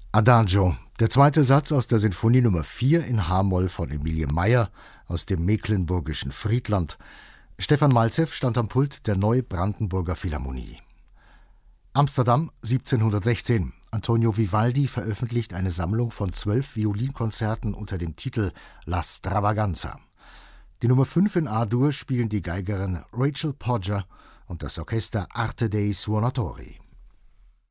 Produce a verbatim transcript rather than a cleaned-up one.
Adagio, der zweite Satz aus der Sinfonie Nummer vier in H-Moll von Emilie Meyer aus dem mecklenburgischen Friedland. Stefan Malzew stand am Pult der Neubrandenburger Philharmonie. Amsterdam siebzehnhundertsechzehn. Antonio Vivaldi veröffentlicht eine Sammlung von zwölf Violinkonzerten unter dem Titel La Stravaganza. Die Nummer fünf in A-Dur spielen die Geigerin Rachel Podger und das Orchester Arte dei Suonatori.